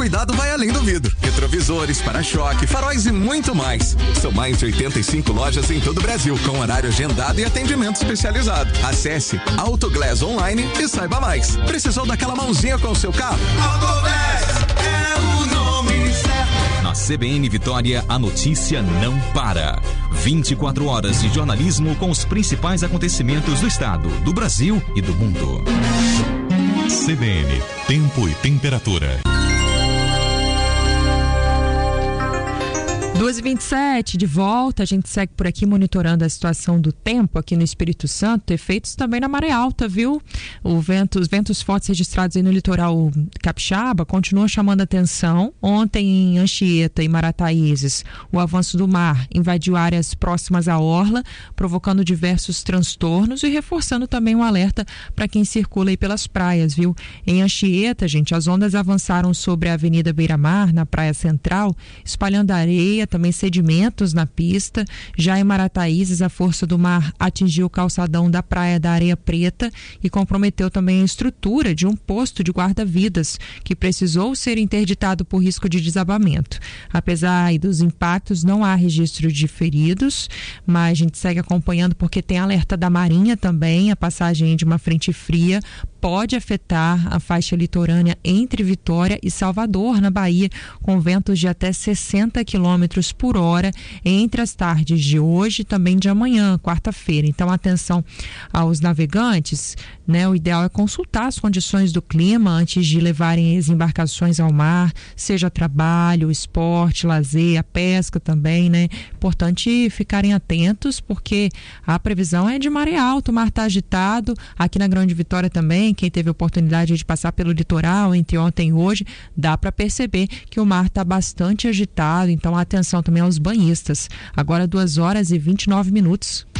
Cuidado vai além do vidro. Retrovisores, para-choque, faróis e muito mais. São mais de 85 lojas em todo o Brasil, com horário agendado e atendimento especializado. Acesse Autoglass Online e saiba mais. Precisou daquela mãozinha com o seu carro? Autoglass é o nome certo. Na CBN Vitória, a notícia não para. 24 horas de jornalismo com os principais acontecimentos do estado, do Brasil e do mundo. CBN, tempo e temperatura. 2h27, de volta, a gente segue por aqui monitorando a situação do tempo aqui no Espírito Santo, efeitos também na maré alta, viu? Os ventos fortes registrados aí no litoral capixaba continuam chamando atenção. Ontem em Anchieta e Marataízes, o avanço do mar invadiu áreas próximas à orla, provocando diversos transtornos e reforçando também um alerta para quem circula aí pelas praias, viu? Em Anchieta, gente, as ondas avançaram sobre a Avenida Beira-Mar, na Praia Central, espalhando areia, também sedimentos na pista. Já em Marataízes, a força do mar atingiu o calçadão da Praia da Areia Preta e comprometeu também a estrutura de um posto de guarda-vidas, que precisou ser interditado por risco de desabamento. Apesar dos impactos, não há registro de feridos, mas a gente segue acompanhando porque tem alerta da Marinha também. A passagem de uma frente fria pode afetar a faixa litorânea entre Vitória e Salvador, na Bahia, com ventos de até 60 km por hora entre as tardes de hoje e também de amanhã, quarta-feira. Então, atenção aos navegantes, né? O ideal é consultar as condições do clima antes de levarem as embarcações ao mar, seja trabalho, esporte, lazer, a pesca também, né? Importante ficarem atentos, porque a previsão é de maré alta, o mar está agitado. Aqui na Grande Vitória também, quem teve a oportunidade de passar pelo litoral entre ontem e hoje, dá para perceber que o mar está bastante agitado. Então, atenção também aos banhistas. Agora 2h29.